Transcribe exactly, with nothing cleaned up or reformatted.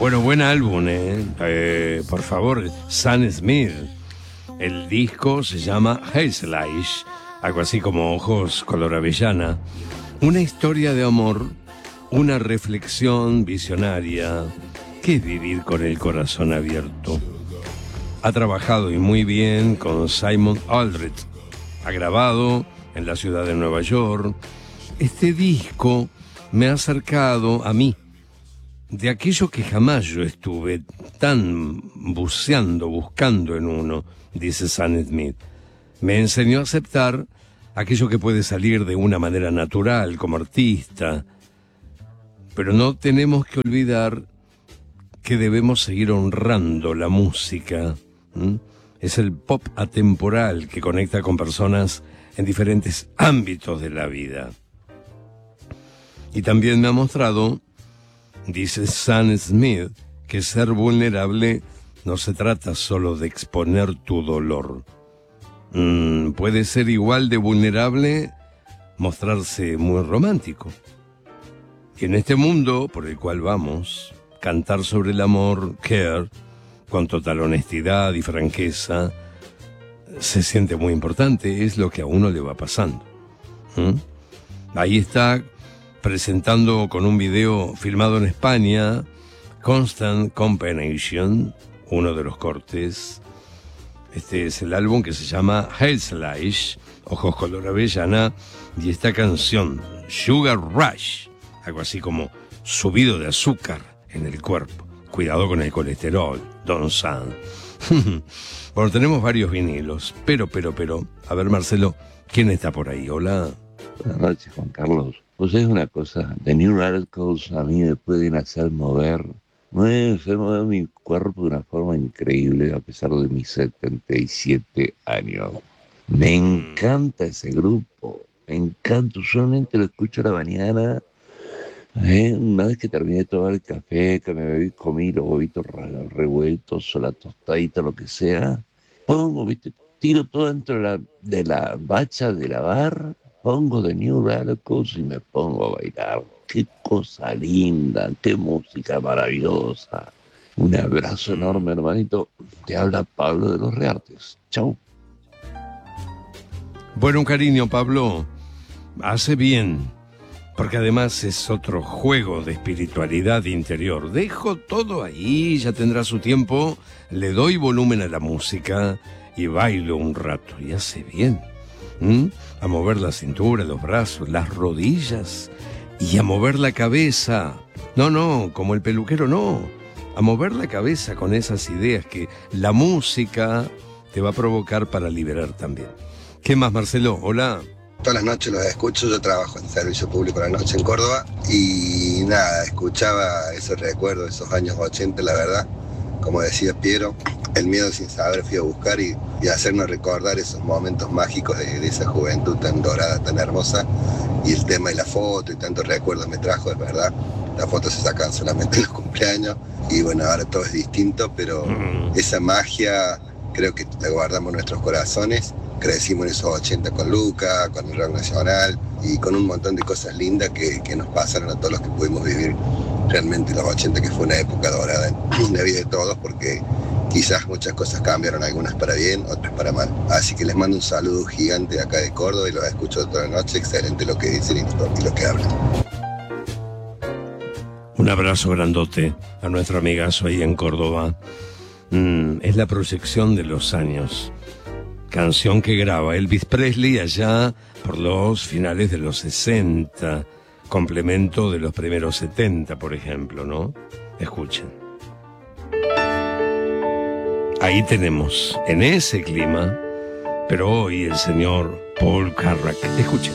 Bueno, buen álbum, ¿eh? eh por favor, Sam Smith. El disco se llama Hazel Eyes, algo así como Ojos color avellana. Una historia de amor, una reflexión visionaria. ¿Qué es vivir con el corazón abierto? Ha trabajado y muy bien con Simon Aldridge. Ha grabado en la ciudad de Nueva York. Este disco me ha acercado a mí, de aquello que jamás yo estuve tan buceando, buscando en uno, dice Sam Smith. Me enseñó a aceptar aquello que puede salir de una manera natural como artista, pero no tenemos que olvidar que debemos seguir honrando la música. ¿Mm? Es el pop atemporal que conecta con personas en diferentes ámbitos de la vida. Y también me ha mostrado, dice Sam Smith, que ser vulnerable no se trata solo de exponer tu dolor. Mm, puede ser igual de vulnerable mostrarse muy romántico. Y en este mundo por el cual vamos, cantar sobre el amor, Care, con total honestidad y franqueza, se siente muy importante, es lo que a uno le va pasando. ¿Mm? Ahí está presentando con un video filmado en España, Constant Combination, uno de los cortes. Este es el álbum que se llama Hazel Eyes, Ojos color avellana, y esta canción, Sugar Rush, algo así como subido de azúcar en el cuerpo. Cuidado con el colesterol, Don Sam. Bueno, tenemos varios vinilos, pero, pero, pero, a ver, Marcelo, ¿quién está por ahí? Hola. Buenas noches, Juan Carlos. Pues es una cosa, The New Radicals a mí me pueden hacer mover, me pueden hacer mover mi cuerpo de una forma increíble a pesar de mis setenta y siete años. Me encanta ese grupo, me encanta, usualmente lo escucho a la mañana. Eh, una vez que terminé de tomar el café, que me bebí, comí los huevitos re- revueltos o la tostadita, lo que sea, pongo, viste, tiro todo dentro de la, de la bacha de lavar, pongo The New Radicals y me pongo a bailar. Qué cosa linda, qué música maravillosa. Un abrazo enorme, hermanito. Te habla Pablo de los Reartes. Chau. Bueno, un cariño, Pablo. Hace bien, porque además es otro juego de espiritualidad interior. Dejo todo ahí, ya tendrá su tiempo, le doy volumen a la música y bailo un rato. Y hace bien. ¿Mm? A mover la cintura, los brazos, las rodillas y a mover la cabeza. No, no, como el peluquero, no. A mover la cabeza con esas ideas que la música te va a provocar para liberar también. ¿Qué más, Marcelo? Hola. Todas las noches los escucho, yo trabajo en servicio público a la noche en Córdoba y nada, escuchaba esos recuerdos, esos años ochenta, la verdad, como decía Piero, el miedo sin saber fui a buscar y, y hacernos recordar esos momentos mágicos de, de esa juventud tan dorada, tan hermosa, y el tema de la foto y tantos recuerdos me trajo, es verdad, las fotos se sacan solamente en los cumpleaños y bueno, ahora todo es distinto, pero esa magia creo que la guardamos en nuestros corazones. Crecimos en esos ochenta con Luca, con el rock nacional y con un montón de cosas lindas que, que nos pasaron a todos los que pudimos vivir realmente los ochenta, que fue una época dorada en la vida de todos, porque quizás muchas cosas cambiaron, algunas para bien, otras para mal. Así que les mando un saludo gigante de acá de Córdoba y los escucho toda la noche. Excelente lo que dicen y lo que hablan. Un abrazo grandote a nuestro amigazo ahí en Córdoba. Mm, es la proyección de los años. Canción que graba Elvis Presley allá por los finales de los sesenta, complemento de los primeros setenta, por ejemplo, ¿no? Escuchen. Ahí tenemos, en ese clima, pero hoy el señor Paul Carrack. Escuchen.